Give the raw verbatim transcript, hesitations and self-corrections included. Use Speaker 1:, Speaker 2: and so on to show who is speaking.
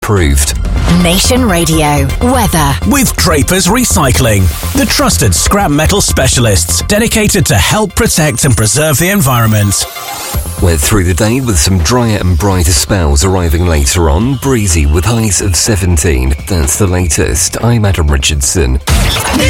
Speaker 1: Approved.
Speaker 2: Nation Radio weather
Speaker 3: with Draper's Recycling, the trusted scrap metal specialists dedicated to help protect and preserve the environment.
Speaker 1: We're through the day with some drier and brighter spells arriving later on, breezy with highs of seventeen. That's the latest. I'm Adam Richardson.